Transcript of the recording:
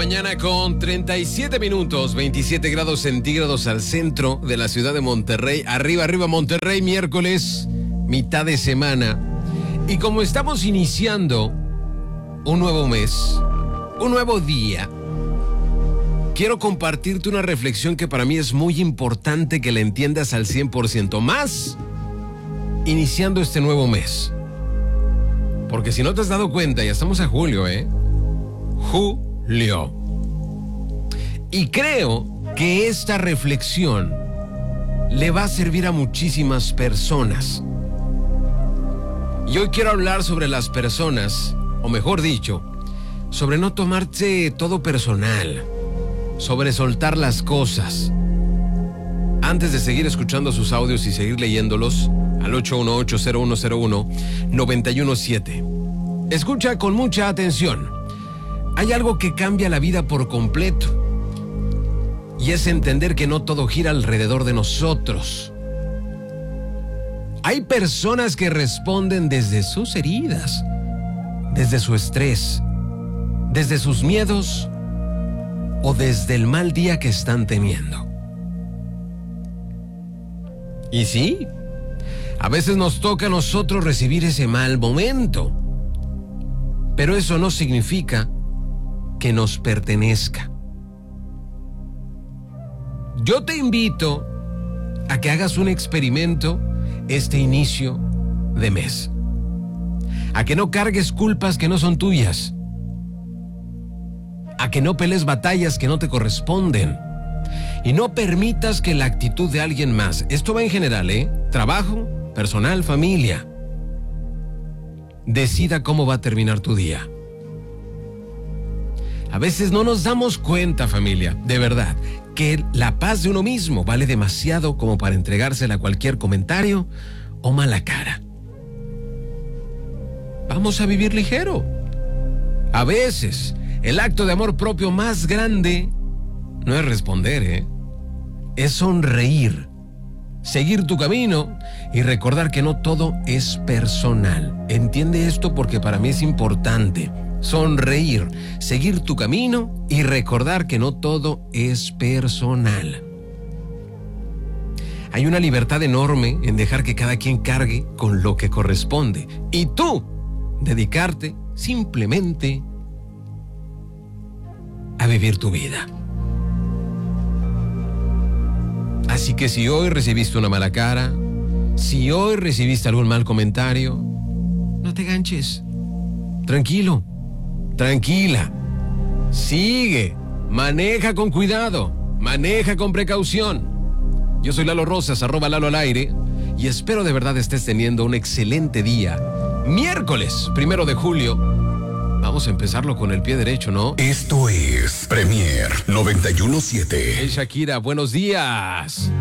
mañana con 37 minutos, 27 grados centígrados al centro de la ciudad de Monterrey. Arriba, arriba Monterrey, miércoles, mitad de semana. Y como estamos iniciando un nuevo mes, un nuevo día, quiero compartirte una reflexión que para mí es muy importante que la entiendas al 100%, más iniciando este nuevo mes. Porque si no te has dado cuenta, ya estamos a julio, Julio. Y creo que esta reflexión le va a servir a muchísimas personas. Y hoy quiero hablar sobre las personas, o mejor dicho, sobre no tomarse todo personal, sobre soltar las cosas. Antes de seguir escuchando sus audios y seguir leyéndolos, al 818-0101-917. Escucha con mucha atención. Hay algo que cambia la vida por completo, y es entender que no todo gira alrededor de nosotros. Hay personas que responden desde sus heridas, desde su estrés, desde sus miedos o desde el mal día que están teniendo. Y sí, a veces nos toca a nosotros recibir ese mal momento, pero eso no significa que nos pertenezca. Yo te invito a que hagas un experimento este inicio de mes, a que no cargues culpas que no son tuyas, a que no pelees batallas que no te corresponden, y no permitas que la actitud de alguien más, esto va en general, trabajo, personal, familia, decida cómo va a terminar tu día. A veces no nos damos cuenta, familia, de verdad, que la paz de uno mismo vale demasiado como para entregársela a cualquier comentario o mala cara. Vamos a vivir ligero. A veces, el acto de amor propio más grande no es responder, es sonreír, seguir tu camino y recordar que no todo es personal. Entiende esto porque para mí es importante. Sonreír, seguir tu camino y recordar que no todo es personal. Hay una libertad enorme en dejar que cada quien cargue con lo que corresponde y tú dedicarte simplemente a vivir tu vida. Así que si hoy recibiste una mala cara, si hoy recibiste algún mal comentario, no te ganches. Tranquilo, tranquila. Sigue, maneja con cuidado, maneja con precaución. Yo soy Lalo Rosas, @Lalo al aire, y espero de verdad estés teniendo un excelente día. Miércoles 1 de julio. Vamos a empezarlo con el pie derecho, ¿no? Esto es Premier 917. Hey Shakira, buenos días.